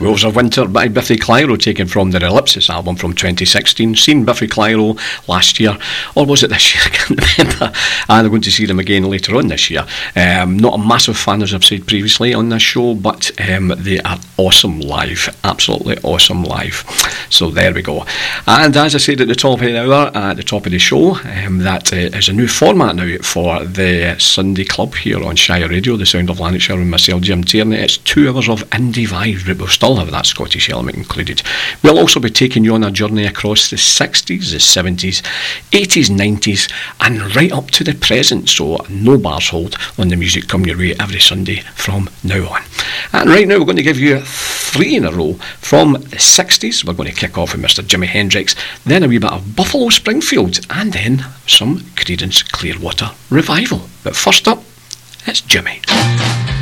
Wolves of Winter by Biffy Clyro, taken from their Ellipsis album from 2016. Seen Biffy Clyro last year, or was it this year? I can't remember. And I'm going to see them again later on this year. Not a massive fan, as I've said previously on this show, but they are awesome live. Absolutely awesome live. So there we go. And as I said at the top of the hour, at the top of the show, that is a new format now for the Sunday Club here on Shire Radio, the sound of Lanarkshire, with myself, Jim Tierney. It's 2 hours of indie vibes, but we'll still have that Scottish element included. We'll also be taking you on a journey across the 60s, the 70s, 80s, 90s, and right up to the present. So no bars hold on the music coming your way every Sunday from now on. And right now we're going to give you 3 in a row from the 60s. We're going to kick off with Mr. Jimi Hendrix, then a wee bit of Buffalo Springfield, and then some Creedence Clearwater Revival. But first up, it's Jimmy.